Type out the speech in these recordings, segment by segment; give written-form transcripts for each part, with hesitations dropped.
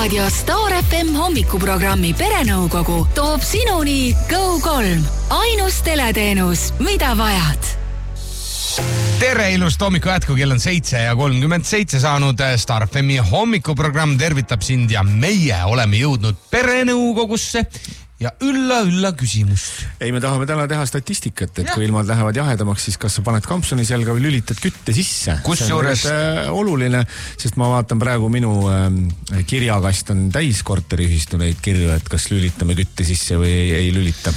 Raadio Star FM hommikuprogrammi Perenõukogu toob sinuni Go3. Ainus teleteenus, mida vajad. Tere, ilust hommiku jätku, kell on 7:37 saanud. Star FMi hommikuprogramm tervitab sind ja meie oleme jõudnud Perenõukogusse ja ülla küsimust. Ei, me tahame täna teha statistikat, et kui ilmad lähevad jahedamaks, siis kas sa paned kampsuni selga või lülitad kütte sisse. Kusjuures oluline, sest ma vaatan praegu minu kirjakast on täis korteriühistu neid kirju, et kas lülitame kütte sisse või ei lülita.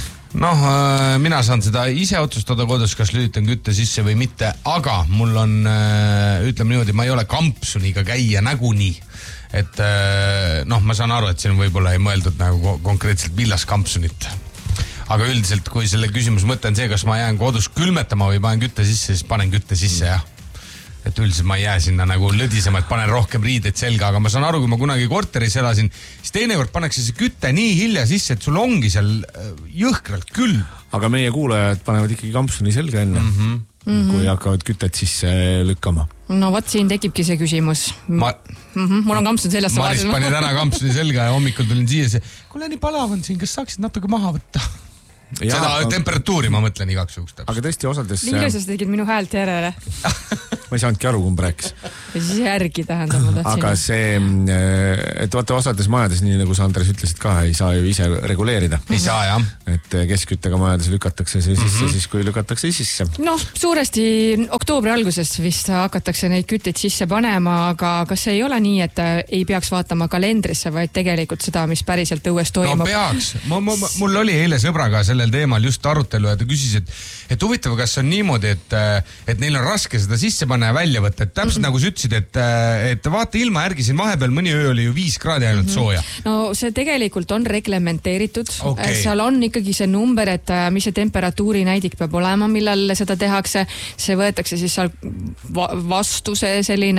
Mina saan seda ise otsustada kodus, kas lülitan kütte sisse või mitte, aga mul on, ütleme niimoodi, ma ei ole kampsuniga käia nägunii. Et ma saan aru, et siin võib-olla ei mõeldud nagu konkreetselt villaskampsunit. Aga üldiselt, kui selle küsimus mõte on see, kas ma jään kodus külmetama või panen kütte sisse, siis panen kütte sisse, jah. Et üldiselt ma ei jää sinna nagu lõdisema, et panen rohkem riideid selga, aga ma saan aru, kui ma kunagi korteris elasin, siis teinekord pannakse see kütte nii hilja sisse, et sul ongi seal jõhkralt külm. Aga meie kuulajad panevad ikkagi kampsuni selga enne, kui hakkavad kütet sisse lükkama. No võt, siin tekibki see küsimus. Mul on kampsun seljas. Maris pani täna kampsuni selga ja hommikul tulin siia. Kuule, nii palav on siin, kas saaksid natuke maha võtta? Seda temperatuuri ma mõtlen igaks juhuks. Aga tõesti osades... Liiga sa tegid minu häält järele. Ma ei saanudki aru, kumb rääkis. Ja siis järgi tähendab, ma tahtsin. Aga see, et vaata osades majades, nii nagu sa Andres ütlesid ka, ei saa ju ise reguleerida. Ei saa, jah. Et keskküttega majades lükatakse see sisse, siis kui lükatakse sisse. Suuresti oktoobri alguses vist hakatakse neid kütteid sisse panema, aga kas see ei ole nii, et ei peaks vaatama kalendrisse, vaid tegelikult seda, mis päriselt õues toimub? No peaks. Mul oli eile sõbraga sellel teemal just arutelu ja ta küsis, et huvitav, kas on niimoodi, et neil on raske seda sisse panna ja välja võtta, et täpselt nagu sa ütlesid, et vaata ilma järgi siin vahepeal mõni öö oli ju 5 kraadi ainult sooja. No see tegelikult on reglementeeritud. Seal on ikkagi see number, et mis see temperatuuri näidik peab olema, millal seda tehakse. See võetakse siis seal vastu see selline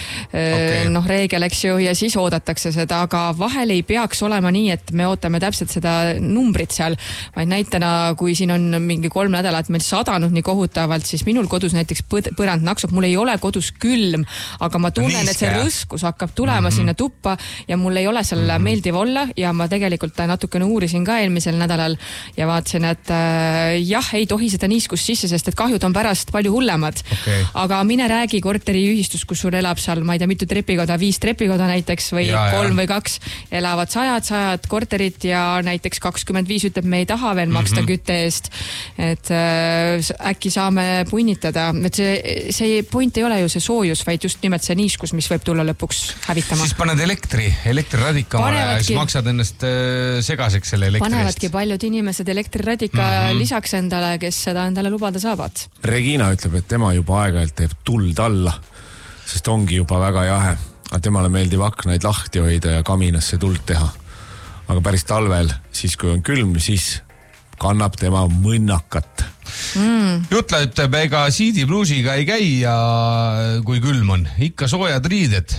reegel, eks ju, ja siis oodatakse seda, aga vahel ei peaks olema nii, et me ootame täpselt seda numbrit seal, vaid näitena, kui siin on mingi 3 nädalat meil sadanud nii kohutavalt, siis minul kodus näiteks põrand naksub, mul ei ole kodus külm, aga ma tunnen, et see rõskus hakkab tulema sinna tuppa ja mul ei ole seal meeldiv olla ja ma tegelikult natukene uurisin ka eelmisel nädalal ja vaatasin, et jah, ei tohi seda niiskust sisse, sest et kahjud on pärast palju hullemad. Aga mine räägi korteriühistus, kus sul elab seal, ma ei tea, mitu trepikoda, 5 trepikoda näiteks või 3 või 2, elavad sajad korterit ja näiteks 25 ütleb, me ei taha veel maksta kütte eest, et äkki saame punnitada, et see point ei ole ju see soojus, vaid just nimelt see niiskus, mis võib tulla lõpuks hävitama. Siis paned elektriradika ja siis maksad ennast segaseks selle elektri eest. Panevadki paljud inimesed elektriradika lisaks endale, kes seda endale lubada saavad. Regina ütleb, et tema juba aeg-ajalt teeb tuld alla, sest ongi juba väga jahe. Aga temale meeldib aknaid lahti hoida ja kaminasse tuld teha. Aga päris talvel, siis kui on külm, siis kannab tema mõnnakat. Jutla ütleb, ega CD Bluesiga ei käi ja kui külm on, ikka soojad riided.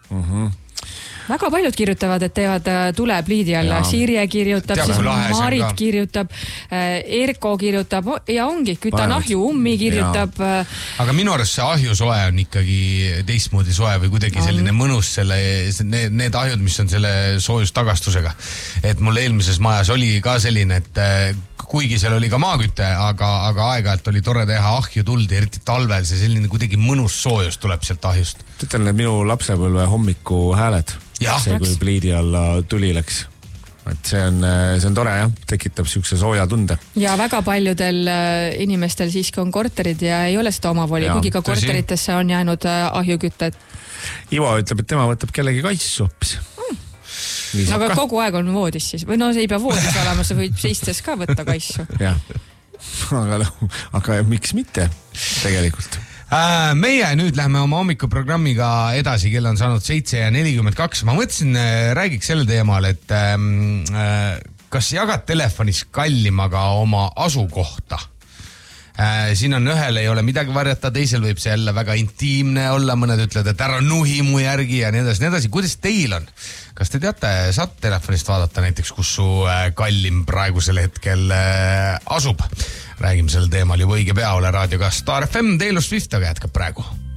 Väga paljud kirjutavad, et teevad tulepliidi alla. Sirje kirjutab, siis Marit kirjutab, Erko kirjutab ja ongi, kütan ahju, Ummi kirjutab. Aga minu arust see ahju soe on ikkagi teistmoodi soe või kuidagi selline mõnus need ahjud, mis on selle soojustagastusega. Et mul eelmises majas oli ka selline, et kuigi seal oli ka maakütte, aga aeg-ajalt oli tore teha ahju tuldi, eriti talvel, see selline kuidagi mõnus soojus tuleb sealt ahjust. Ütlen, et minu lapsepõlve hommiku hääled. See, kui pliidi alla tuli läks. Et see on tore, jah. Tekitab siukse sooja tunde. Ja väga paljudel inimestel siiski on korterid ja ei ole seda omavoli, kuigi ka korteritesse on jäänud ahjukütted. Ivo ütleb, et tema võtab kellegi kaissu hoopis. Aga kogu aeg on voodis siis. Või no see ei pea voodis olema, see võib seistes ka võtta kaissu. Jah. Aga miks mitte tegelikult? Meie nüüd lähme oma hommikuprogrammiga edasi, kell on saanud 7:42. Ma mõtlesin, räägiks selle teemal, et kas jagad telefonis kallimaga oma asukohta? Siin on ühel ei ole midagi varjata, teisel võib see jälle väga intiimne olla, mõned ütlevad, et ära nuhi mu järgi ja nii edasi. Kuidas teil on? Kas te teate, saad telefonist vaadata näiteks, kus su kallim praegusel hetkel asub? Räägime sel teemal juba õige pea, ole raadioga Star FM, Taylor Swift aga jätkab praegu.